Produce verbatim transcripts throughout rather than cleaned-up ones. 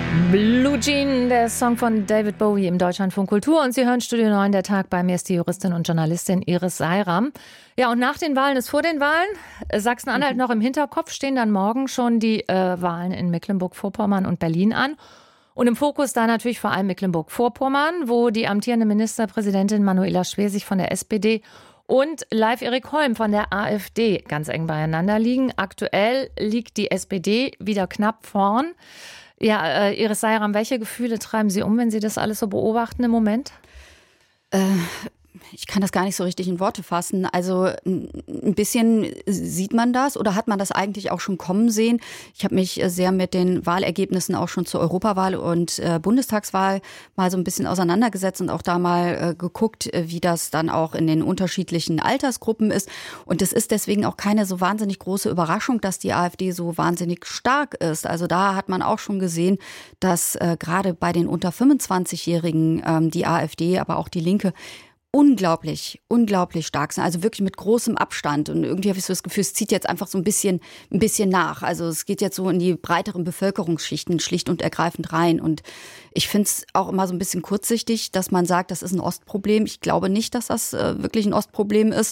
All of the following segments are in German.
Blue Jean, der Song von David Bowie im Deutschlandfunk Kultur. Und Sie hören Studio neun, der Tag. Bei mir ist die Juristin und Journalistin Iris Seiram. Ja, und nach den Wahlen ist vor den Wahlen. Sachsen-Anhalt mhm. noch im Hinterkopf, stehen dann morgen schon die äh, Wahlen in Mecklenburg-Vorpommern und Berlin an. Und im Fokus da natürlich vor allem Mecklenburg-Vorpommern, wo die amtierende Ministerpräsidentin Manuela Schwesig von der S P D und Live Erik Holm von der AfD ganz eng beieinander liegen. Aktuell liegt die S P D wieder knapp vorn. Ja, äh, Iris Seiram, welche Gefühle treiben Sie um, wenn Sie das alles so beobachten im Moment? Äh, ich kann das gar nicht so richtig in Worte fassen. Also ein bisschen sieht man das oder hat man das eigentlich auch schon kommen sehen. Ich habe mich sehr mit den Wahlergebnissen auch schon zur Europawahl und äh, Bundestagswahl mal so ein bisschen auseinandergesetzt und auch da mal äh, geguckt, wie das dann auch in den unterschiedlichen Altersgruppen ist. Und es ist deswegen auch keine so wahnsinnig große Überraschung, dass die AfD so wahnsinnig stark ist. Also da hat man auch schon gesehen, dass äh, gerade bei den unter fünfundzwanzigjährigen ähm, die AfD, aber auch die Linke unglaublich, unglaublich stark sind. Also wirklich mit großem Abstand. Und irgendwie habe ich so das Gefühl, es zieht jetzt einfach so ein bisschen, ein bisschen nach. Also es geht jetzt so in die breiteren Bevölkerungsschichten schlicht und ergreifend rein. Und ich finde es auch immer so ein bisschen kurzsichtig, dass man sagt, das ist ein Ostproblem. Ich glaube nicht, dass das äh, wirklich ein Ostproblem ist.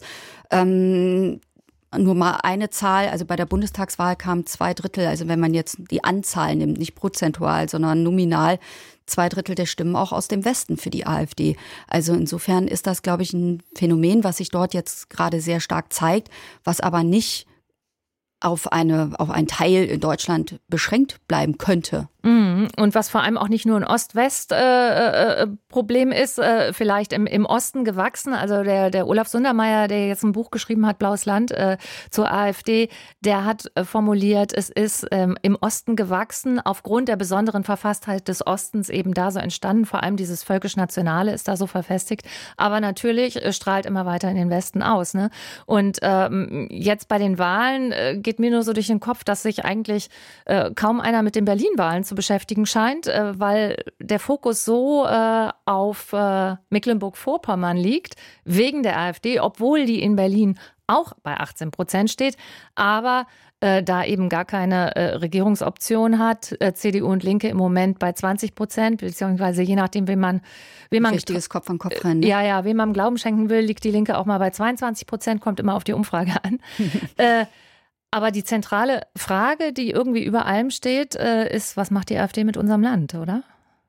Ähm, Nur mal eine Zahl, also bei der Bundestagswahl kamen zwei Drittel, also wenn man jetzt die Anzahl nimmt, nicht prozentual, sondern nominal, zwei Drittel der Stimmen auch aus dem Westen für die AfD. Also insofern ist das, glaube ich, ein Phänomen, was sich dort jetzt gerade sehr stark zeigt, was aber nicht auf eine, auf einen Teil in Deutschland beschränkt bleiben könnte. Und was vor allem auch nicht nur ein Ost-West-Problem äh, ist, äh, vielleicht im, im Osten gewachsen. Also der, der Olaf Sundermeier, der jetzt ein Buch geschrieben hat, Blaues Land, äh, zur AfD, der hat äh, formuliert, es ist ähm, im Osten gewachsen, aufgrund der besonderen Verfasstheit des Ostens eben da so entstanden. Vor allem dieses völkisch-nationale ist da so verfestigt. Aber natürlich äh, strahlt immer weiter in den Westen aus. Ne? Und ähm, jetzt bei den Wahlen äh, geht mir nur so durch den Kopf, dass sich eigentlich äh, kaum einer mit den Berlin-Wahlen zu beschäftigen scheint, äh, weil der Fokus so äh, auf äh, Mecklenburg-Vorpommern liegt, wegen der AfD, obwohl die in Berlin auch bei achtzehn Prozent steht, aber äh, da eben gar keine äh, Regierungsoption hat. Äh, C D U und Linke im Moment bei zwanzig Prozent, beziehungsweise je nachdem, wem man... Wem man richtiges Kopf an Kopf rennen. Ne? Ja, ja, wem man Glauben schenken will, liegt die Linke auch mal bei zweiundzwanzig Prozent, kommt immer auf die Umfrage an. äh, Aber die zentrale Frage, die irgendwie über allem steht, ist, was macht die AfD mit unserem Land, oder?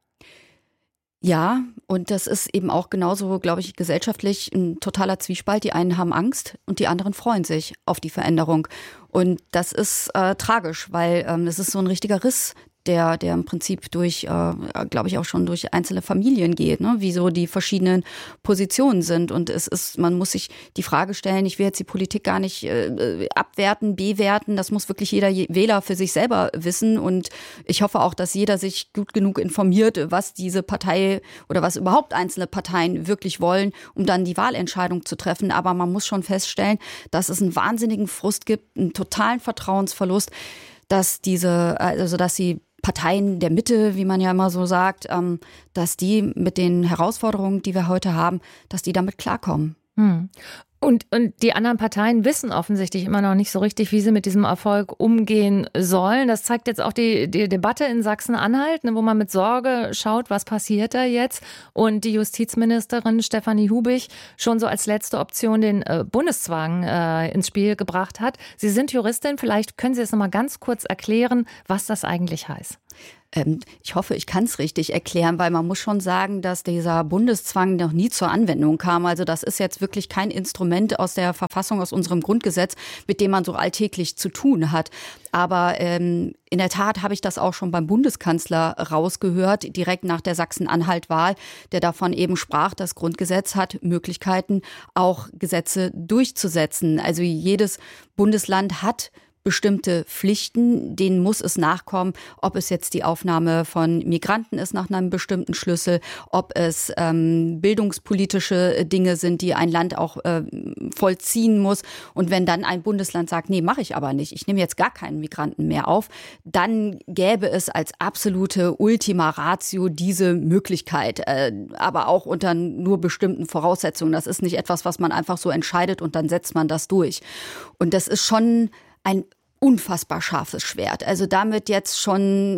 Ja, und das ist eben auch genauso, glaube ich, gesellschaftlich ein totaler Zwiespalt. Die einen haben Angst und die anderen freuen sich auf die Veränderung. Und das ist äh, tragisch, weil ähm, es ist so ein richtiger Riss, der, der im Prinzip durch, äh, glaube ich, auch schon durch einzelne Familien geht, ne? Wie so die verschiedenen Positionen sind. Und es ist, man muss sich die Frage stellen, ich will jetzt die Politik gar nicht äh, abwerten, bewerten. Das muss wirklich jeder Wähler für sich selber wissen. Und ich hoffe auch, dass jeder sich gut genug informiert, was diese Partei oder was überhaupt einzelne Parteien wirklich wollen, um dann die Wahlentscheidung zu treffen. Aber man muss schon feststellen, dass es einen wahnsinnigen Frust gibt, einen totalen Vertrauensverlust, dass diese, also dass sie Parteien der Mitte, wie man ja immer so sagt, ähm, dass die mit den Herausforderungen, die wir heute haben, dass die damit klarkommen. Hm. Und, und die anderen Parteien wissen offensichtlich immer noch nicht so richtig, wie sie mit diesem Erfolg umgehen sollen. Das zeigt jetzt auch die, die Debatte in Sachsen-Anhalt, ne, wo man mit Sorge schaut, was passiert da jetzt. Und die Justizministerin Stefanie Hubich schon so als letzte Option den äh, Bundeszwang äh, ins Spiel gebracht hat. Sie sind Juristin, vielleicht können Sie es noch mal ganz kurz erklären, was das eigentlich heißt. Ähm, ich hoffe, ich kann es richtig erklären, weil man muss schon sagen, dass dieser Bundeszwang noch nie zur Anwendung kam. Also das ist jetzt wirklich kein Instrument aus der Verfassung, aus unserem Grundgesetz, mit dem man so alltäglich zu tun hat. Aber ähm, in der Tat habe ich das auch schon beim Bundeskanzler rausgehört, direkt nach der Sachsen-Anhalt-Wahl, der davon eben sprach, das Grundgesetz hat Möglichkeiten, auch Gesetze durchzusetzen. Also jedes Bundesland hat bestimmte Pflichten, denen muss es nachkommen, ob es jetzt die Aufnahme von Migranten ist nach einem bestimmten Schlüssel, ob es ähm, bildungspolitische Dinge sind, die ein Land auch äh, vollziehen muss. Und wenn dann ein Bundesland sagt, nee, mache ich aber nicht, ich nehme jetzt gar keinen Migranten mehr auf, dann gäbe es als absolute Ultima Ratio diese Möglichkeit, äh, aber auch unter nur bestimmten Voraussetzungen. Das ist nicht etwas, was man einfach so entscheidet und dann setzt man das durch. Und das ist schon ein unfassbar scharfes Schwert. Also damit jetzt schon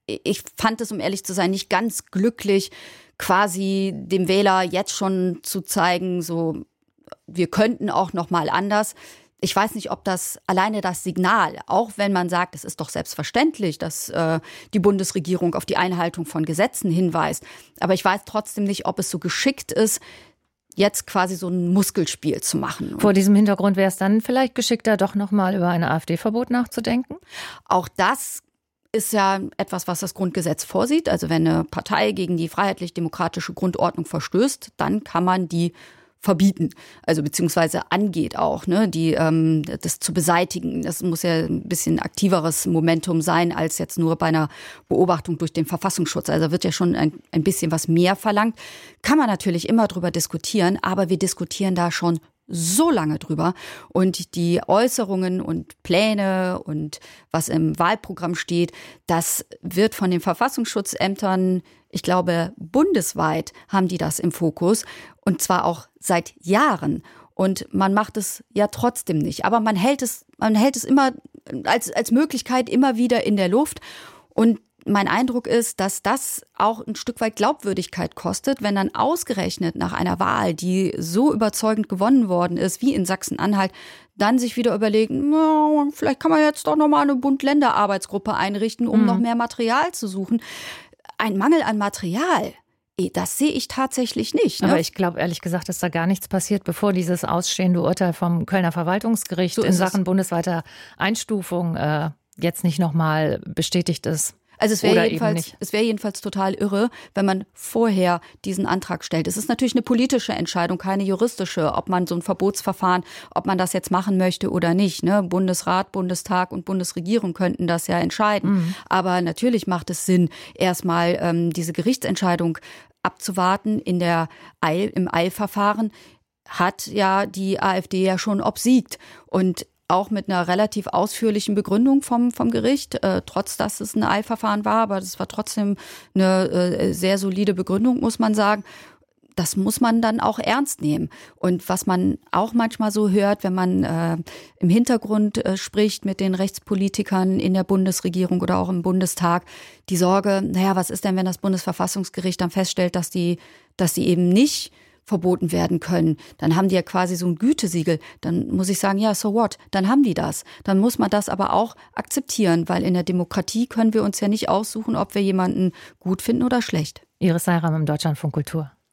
ich fand es, um ehrlich zu sein, nicht ganz glücklich, quasi dem Wähler jetzt schon zu zeigen, so, wir könnten auch noch mal anders. Ich weiß nicht, ob das alleine das Signal, auch wenn man sagt, es ist doch selbstverständlich, dass äh, die Bundesregierung auf die Einhaltung von Gesetzen hinweist. Aber ich weiß trotzdem nicht, ob es so geschickt ist, jetzt quasi so ein Muskelspiel zu machen. Vor diesem Hintergrund wäre es dann vielleicht geschickter, doch noch mal über ein AfD-Verbot nachzudenken? Auch das ist ja etwas, was das Grundgesetz vorsieht. Also wenn eine Partei gegen die freiheitlich-demokratische Grundordnung verstößt, dann kann man die verbieten, also beziehungsweise angeht auch, ne, die ähm, das zu beseitigen. Das muss ja ein bisschen aktiveres Momentum sein, als jetzt nur bei einer Beobachtung durch den Verfassungsschutz. Also wird ja schon ein, ein bisschen was mehr verlangt. Kann man natürlich immer drüber diskutieren, aber wir diskutieren da schon so lange drüber. Und die Äußerungen und Pläne und was im Wahlprogramm steht, das wird von den Verfassungsschutzämtern, ich glaube, bundesweit haben die das im Fokus. Und zwar auch seit Jahren. Und man macht es ja trotzdem nicht. Aber man hält es, man hält es immer als, als Möglichkeit immer wieder in der Luft. Und mein Eindruck ist, dass das auch ein Stück weit Glaubwürdigkeit kostet, wenn dann ausgerechnet nach einer Wahl, die so überzeugend gewonnen worden ist, wie in Sachsen-Anhalt, dann sich wieder überlegen, no, vielleicht kann man jetzt doch nochmal eine Bund-Länder-Arbeitsgruppe einrichten, um mhm. noch mehr Material zu suchen. Ein Mangel an Material, das sehe ich tatsächlich nicht. Ne? Aber ich glaube ehrlich gesagt, dass da gar nichts passiert, bevor dieses ausstehende Urteil vom Kölner Verwaltungsgericht so in Sachen es. bundesweiter Einstufung äh, jetzt nicht nochmal bestätigt ist. Also es wäre jedenfalls, es wäre jedenfalls total irre, wenn man vorher diesen Antrag stellt. Es ist natürlich eine politische Entscheidung, keine juristische, ob man so ein Verbotsverfahren, ob man das jetzt machen möchte oder nicht. Ne? Bundesrat, Bundestag und Bundesregierung könnten das ja entscheiden. Mhm. Aber natürlich macht es Sinn, erstmal ähm, diese Gerichtsentscheidung abzuwarten. In der Eil, im Eilverfahren hat ja die AfD ja schon obsiegt. Und auch mit einer relativ ausführlichen Begründung vom, vom Gericht, äh, trotz dass es ein Eilverfahren war, aber das war trotzdem eine äh, sehr solide Begründung, muss man sagen. Das muss man dann auch ernst nehmen. Und was man auch manchmal so hört, wenn man äh, im Hintergrund äh, spricht mit den Rechtspolitikern in der Bundesregierung oder auch im Bundestag, die Sorge, naja, was ist denn, wenn das Bundesverfassungsgericht dann feststellt, dass die, dass die eben nicht verboten werden können, dann haben die ja quasi so ein Gütesiegel. Dann muss ich sagen, ja, so what? Dann haben die das. Dann muss man das aber auch akzeptieren, weil in der Demokratie können wir uns ja nicht aussuchen, ob wir jemanden gut finden oder schlecht. Iris Seiram im Deutschlandfunk Kultur.